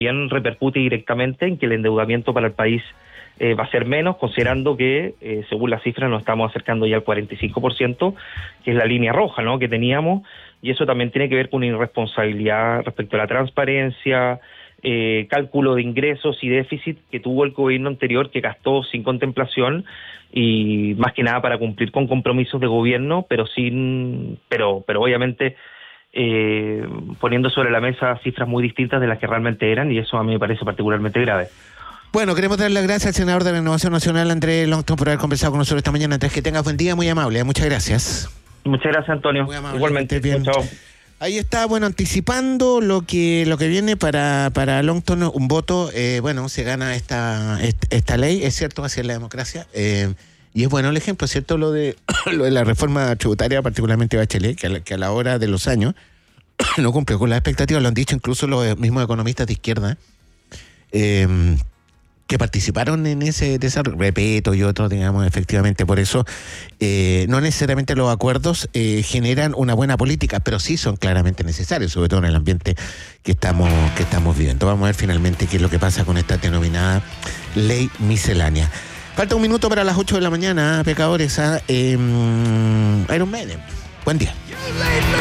también repercute directamente en que el endeudamiento para el país va a ser menos, considerando que, según las cifras, nos estamos acercando ya al 45%, que es la línea roja, ¿no?, que teníamos, y eso también tiene que ver con una irresponsabilidad respecto a la transparencia, cálculo de ingresos y déficit que tuvo el gobierno anterior, que gastó sin contemplación y más que nada para cumplir con compromisos de gobierno, pero obviamente poniendo sobre la mesa cifras muy distintas de las que realmente eran, y eso a mí me parece particularmente grave. Bueno, queremos dar las gracias al senador de la Renovación Nacional, Andrés Longton, por haber conversado con nosotros esta mañana. Andrés, que tengas buen día, muy amable. Muchas gracias. Muchas gracias, Antonio. Muy amable. Igualmente. Bien. Chao. Ahí está, bueno, anticipando lo que viene para Longton, un voto. Bueno, se gana esta ley, es cierto, hacia la democracia. Y es bueno el ejemplo, es cierto, lo de la reforma tributaria, particularmente Bachelet, que a la hora de los años no cumplió con las expectativas, lo han dicho incluso los mismos economistas de izquierda, que participaron en ese desarrollo, Repeto y otros, digamos, efectivamente. Por eso no necesariamente los acuerdos generan una buena política, pero sí son claramente necesarios, sobre todo en el ambiente que estamos viviendo. Vamos a ver finalmente qué es lo que pasa con esta denominada ley miscelánea. Falta un minuto para las 8 de la mañana, pecadores, Iron Maiden. Buen día.